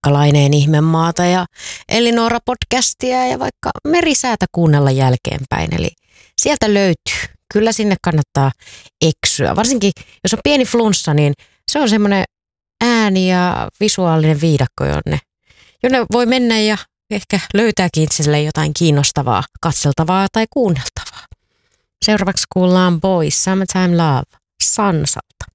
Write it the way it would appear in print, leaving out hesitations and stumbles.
Amerikkalainen ihmemaata ja Elinora-podcastia ja vaikka Merisäätä kuunnella jälkeenpäin. Eli sieltä löytyy. Kyllä sinne kannattaa eksyä. Varsinkin jos on pieni flunssa, niin se on semmoinen ääni- ja visuaalinen viidakko, jonne voi mennä ja ehkä löytääkin itselleen jotain kiinnostavaa, katseltavaa tai kuunneltavaa. Seuraavaksi kuullaan Boys Summertime Love Sansalta.